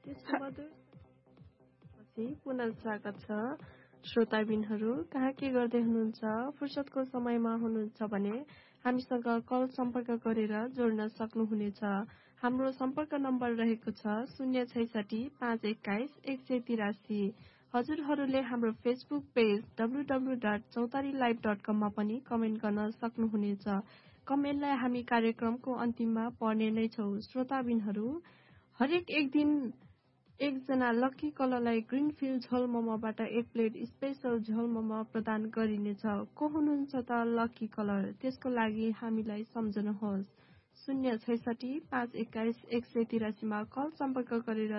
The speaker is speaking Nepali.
त्यसको पछि पुनः स्वागत छ। श्रोताबिनहरू कहाँ के गर्दै हुनुहुन्छ? फुर्सदको समयमा हुनुहुन्छ भने हामीसँग कल सम्पर्क गरेर जोड्न सक्नुहुनेछ। हाम्रो सम्पर्क नम्बर रहेको छ 066 521 183। हजुरहरूले हाम्रो फेसबुक पेज www.chautarilive.com मा पनि कमेन्ट गर्न सक्नुहुनेछ। कमेन्टलाई हामी कार्यक्रमको अन्तिममा पढ्ने नै छौँ। श्रोताबिनहरू हरेक एक दिन एकजना लकी कलरलाई ग्रिनफिल्ड झोल मोमोबाट एक प्लेट स्पेशल झोल मोमो प्रदान गरिनेछ। को हुनुहुन्छ त लकी कलर? त्यसको लागि हामीलाई सम्झनुहोस् 066 521 183 मा कल सम्पर्क गरेर